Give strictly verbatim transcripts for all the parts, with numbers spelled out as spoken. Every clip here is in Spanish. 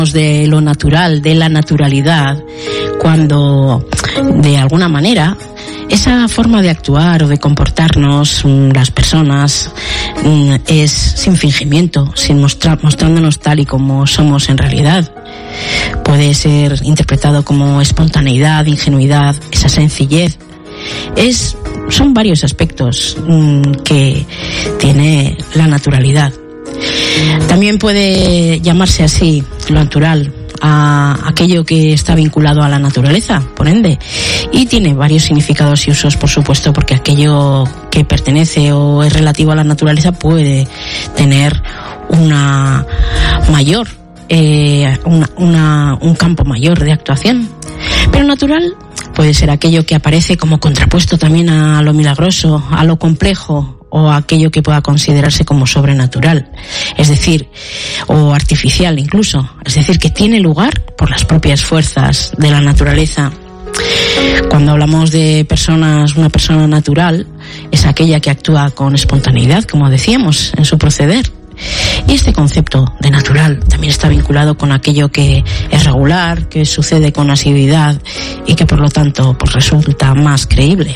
de lo natural, de la naturalidad, cuando de alguna manera esa forma de actuar o de comportarnos las personas es sin fingimiento, sin mostrar, mostrándonos tal y como somos en realidad. Puede ser interpretado como espontaneidad, ingenuidad, esa sencillez. Es, son varios aspectos mmm, que tiene la naturalidad. También puede llamarse así lo natural a aquello que está vinculado a la naturaleza, por ende, y tiene varios significados y usos, por supuesto, porque aquello que pertenece o es relativo a la naturaleza puede tener una mayor, eh, una, una, un campo mayor de actuación. Pero natural puede ser aquello que aparece como contrapuesto también a lo milagroso, a lo complejo, o aquello que pueda considerarse como sobrenatural, es decir, o artificial incluso, es decir, que tiene lugar por las propias fuerzas de la naturaleza. Cuando hablamos de personas, una persona natural es aquella que actúa con espontaneidad, como decíamos, en su proceder. Y este concepto de natural también está vinculado con aquello que es regular, que sucede con asiduidad y que por lo tanto pues resulta más creíble.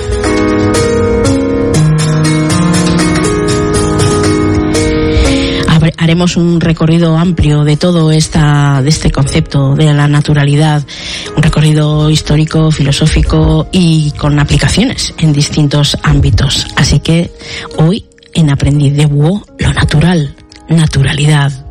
Haremos un recorrido amplio de todo esta, de este concepto de la naturalidad, un recorrido histórico, filosófico y con aplicaciones en distintos ámbitos. Así que hoy en Aprendiz de Búho, lo natural, naturalidad.